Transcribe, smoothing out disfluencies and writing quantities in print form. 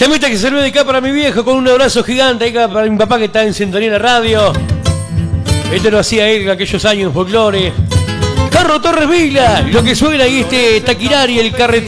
Temita que se lo dedica para mi viejo con un abrazo gigante acá para mi papá que está en sintonía en la radio. Esto lo hacía él en aquellos años en folclore. Carro Torres Vila, lo que suena ahí Taquirari, el carretero.